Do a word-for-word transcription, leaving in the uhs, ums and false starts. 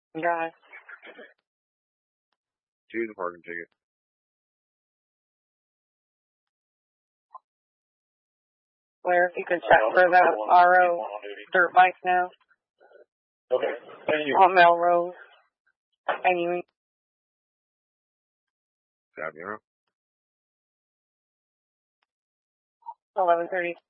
Drive. Choose a parking ticket. Where if you could check for that R O dirt bike now. Okay. Thank you. On Melrose. Anyway. Copy, huh? eleven thirty.